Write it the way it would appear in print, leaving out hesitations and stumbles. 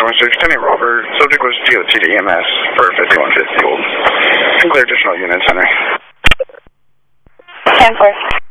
916, 10 Robert. Subject was DOT to EMS for 5150 old. Can clear additional units, Henry. 10-4.